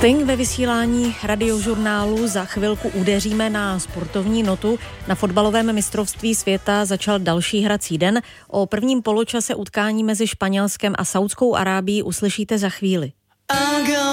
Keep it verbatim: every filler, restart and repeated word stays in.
Sting ve vysílání Radiožurnálu. Za chvilku udeříme na sportovní notu. Na fotbalovém mistrovství světa začal další hrací den. O prvním poločase utkání mezi Španělskem a Saudskou Arábií uslyšíte za chvíli.